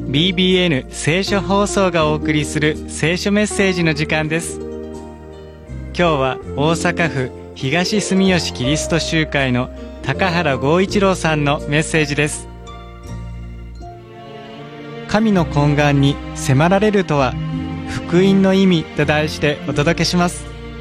BBN 聖書放送がお送りする聖書メッセージの時間です。今日は大阪府東住吉キリスト集会の高原剛一郎さんのメッセージです。神の懇願に迫られるとは、福音の意味と題してお届けします。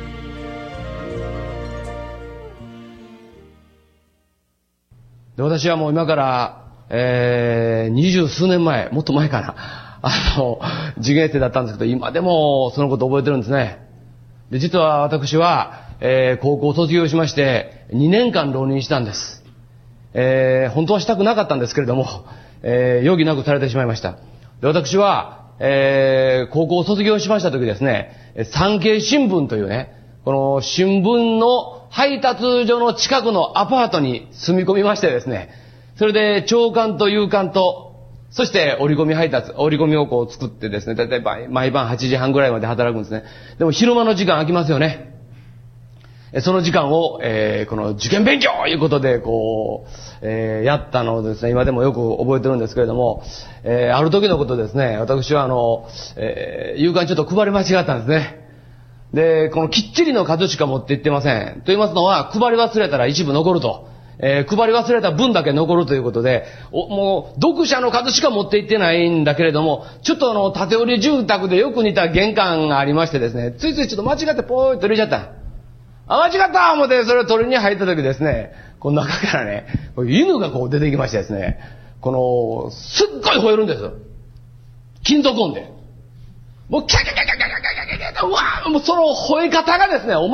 で、私はもう今から20数年前、もっと前かな、受験生だったんですけど、今でもそのこと覚えてるんですね。で、実は私は、高校を卒業しまして2年間浪人したんです。本当はしたくなかったんですけれども、容疑なくされてしまいました。で、私は、高校を卒業しました時ですね、産経新聞というね、この新聞の配達所の近くのアパートに住み込みましてですね、それで朝刊と夕刊と、そして折り込み配達、折り込みをこう作ってですね、だいたい毎晩8時半ぐらいまで働くんですね。でも昼間の時間空きますよね。その時間を、この受験勉強ということでこう、やったのをですね、今でもよく覚えてるんですけれども、ある時のことですね、私は夕刊ちょっと配り間違ったんですね。で、このきっちりの数しか持って行ってません。と言いますのは、配り忘れたら一部残ると。配り忘れた分だけ残るということで、もう読者の数しか持って行ってないんだけれども、ちょっと建て売り住宅でよく似た玄関がありましてですね、ついついちょっと間違ってポーッと入れちゃった。間違った思ってそれを取りに入った時ですね、この中からね、犬がこう出てきましてですね、すっごい吠えるんです。金属音で。もうキャキャキャキャキャキャキャキャキャ、うわー、もうその吠え方がですね、